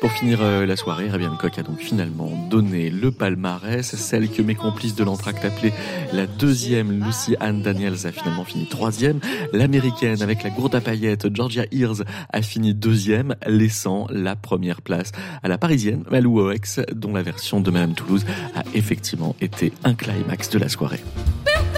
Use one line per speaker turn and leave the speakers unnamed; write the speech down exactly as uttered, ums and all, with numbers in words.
Pour finir euh, la soirée, Herbie Hancock a donc finalement donné le palmarès. Celle que mes complices de l'entracte appelaient la deuxième, Lucy Ann Daniels, a finalement fini troisième. L'américaine, avec la gourde à paillettes, Georgia Ears, a fini deuxième, laissant la première place à la parisienne, Malou Oex, dont la version de Madame Toulouse a effectivement été un climax de la soirée.